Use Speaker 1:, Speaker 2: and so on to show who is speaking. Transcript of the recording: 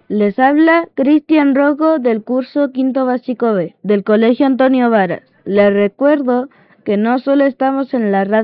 Speaker 1: Les habla Cristian Rocco del curso Quinto Básico B, del Colegio Antonio Varas. Les recuerdo que no solo estamos en la radio